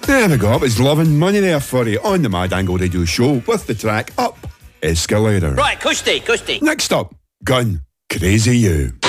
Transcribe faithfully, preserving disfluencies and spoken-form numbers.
There we go. It was Love and Money there for you on the Mad Angle Radio Show with the track Up Escalator. Right, Custy, Custy. Next up, Gun Crazy You.